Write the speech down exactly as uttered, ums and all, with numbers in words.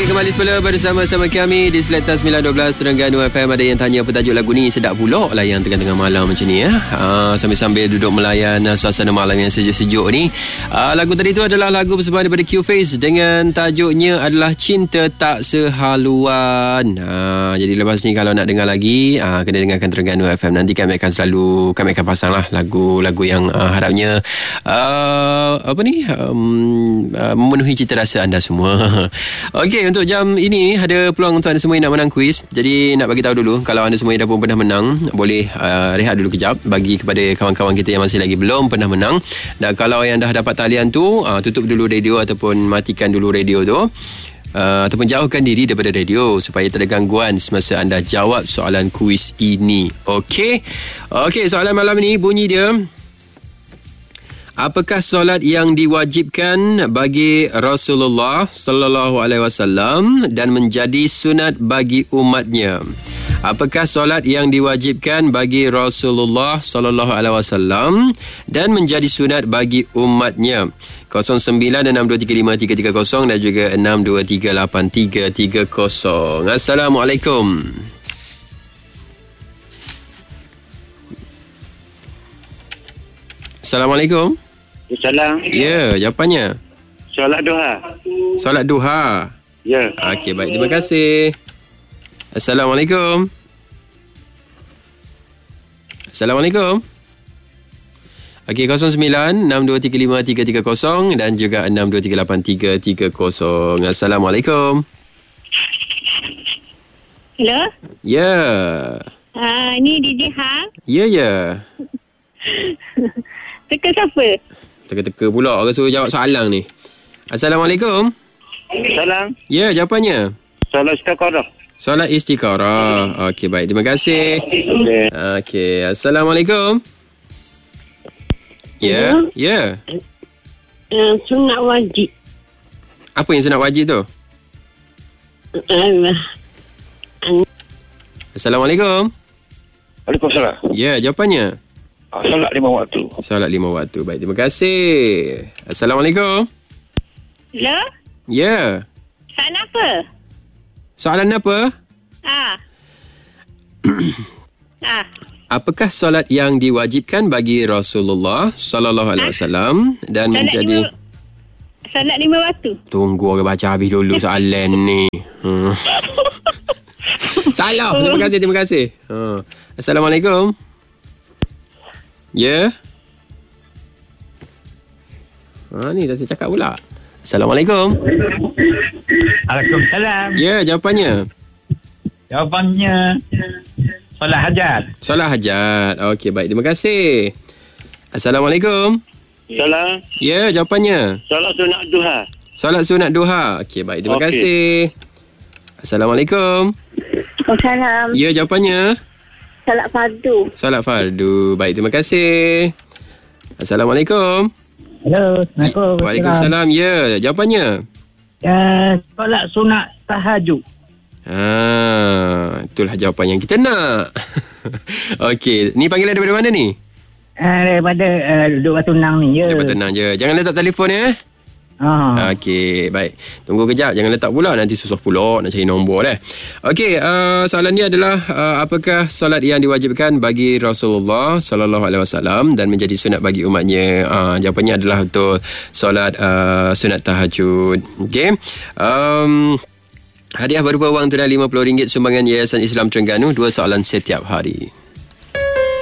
Okey, kembali semula bersama-sama kami di Seletas sembilan dua belas Terengganu F M. Ada yang tanya apa tajuk lagu ni, sedap pula lah yang tengah-tengah malam macam ni ya. Uh, sambil-sambil duduk melayan uh, suasana malam yang sejuk-sejuk ni. Uh, lagu tadi tu adalah lagu bersama daripada Q-Face dengan tajuknya adalah Cinta Tak Sehaluan. Uh, jadi lepas ni kalau nak dengar lagi, uh, kena dengarkan Terengganu F M. Nanti kami akan selalu, kami akan pasang lah lagu-lagu yang uh, harapnya uh, apa ni um, uh, memenuhi cita rasa anda semua. Okey, untuk jam ini ada peluang untuk anda semua yang nak menang kuis. Jadi nak bagi tahu dulu, kalau anda semua yang dah pun pernah menang, boleh uh, rehat dulu kejap bagi kepada kawan-kawan kita yang masih lagi belum pernah menang. Dan kalau yang dah dapat talian tu, uh, tutup dulu radio ataupun matikan dulu radio tu. Uh, ataupun jauhkan diri daripada radio supaya tak ada gangguan semasa anda jawab soalan kuis ini. Okey. Okey, soalan malam ni bunyi dia: apakah solat yang diwajibkan bagi Rasulullah sallallahu alaihi wasallam dan menjadi sunat bagi umatnya? Apakah solat yang diwajibkan bagi Rasulullah sallallahu alaihi wasallam dan menjadi sunat bagi umatnya? kosong sembilan enam dua tiga lima tiga tiga kosong dan juga enam dua tiga lapan tiga tiga kosong. Assalamualaikum. Assalamualaikum. Salam. Ya, jawapannya? Solat duha. Solat duha. Ya. Okey, baik. Terima kasih. Assalamualaikum. Assalamualaikum. Okey, kosong sembilan enam dua tiga lima tiga tiga kosong dan juga enam dua tiga lapan tiga tiga kosong. Assalamualaikum. Hello. Ya. Uh, ni D J Hang. Ya, ya. Teka siapa? Teka-teka pula orang suruh jawab soalan ni. Assalamualaikum. Salam. Ya, jawapannya? Solat istiqarah. Solat istiqarah. Okey, baik. Terima kasih. Okey. Okey. Assalamualaikum. Ya. Ya. Uh, sunat wajib. Apa yang sunat wajib tu? Uh, Assalamualaikum. Waalaikumsalam. Ya, jawapannya? Solat lima waktu. Solat lima waktu. Baik, terima kasih. Assalamualaikum. Hello. Ya. Soalan apa? Soalan apa? Ah. ah. Apakah solat yang diwajibkan bagi Rasulullah sallallahu alaihi wasallam dan Solat menjadi lima, solat lima waktu. Tunggu orang baca habis dulu soalan ni. Hmm. Salah. Terima kasih, terima kasih. Ha. Assalamualaikum. Ya. Ha, ni dah saya cakap pula. Assalamualaikum. Waalaikumsalam. Ya, jawapannya? Jawapannya solat hajat. Solat hajat. Okey, baik. Terima kasih. Assalamualaikum. Salam. Ya, jawapannya? Solat sunat duha. Solat sunat duha. Okey, baik. Terima Okey. kasih. Assalamualaikum. Waalaikumsalam. Ya, jawapannya? Solat fardu. Solat fardu. Baik, terima kasih. Assalamualaikum. Hello. Assalamualaikum. Waalaikumsalam. Ya, jawapannya? Uh, solat sunat tahajud. Ha, itulah jawapan yang kita nak. Okey, ni panggilan daripada mana ni? Uh, daripada uh, duduk Batu Nang ni. Ya. Daripada tenang je. Jangan letak telefon ya. Ah. Okey, baik. Tunggu kejap, jangan letak pula, nanti susah pula nak cari nombor dah. Okey, uh, soalan dia adalah uh, apakah solat yang diwajibkan bagi Rasulullah sallallahu alaihi wasallam dan menjadi sunat bagi umatnya? Uh, jawapannya adalah betul, solat uh, sunat tahajud. Okey. Um Hadiah berupa wang tunai lima puluh ringgit sumbangan Yayasan Islam Terengganu, dua soalan setiap hari.